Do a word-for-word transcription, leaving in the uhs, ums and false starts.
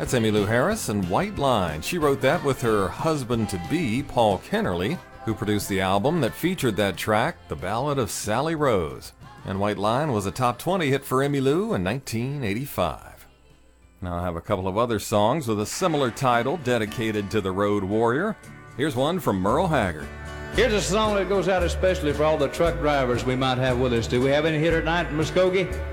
That's Emmylou Harris and White Line. She wrote that with her husband-to-be, Paul Kennerly, who produced the album that featured that track, The Ballad of Sally Rose. And White Line was a top twenty hit for Emmylou in nineteen eighty-five. Now I have a couple of other songs with a similar title dedicated to the road warrior. Here's one from Merle Haggard. Here's a song that goes out especially for all the truck drivers we might have with us. Do we have any here tonight in Muskogee?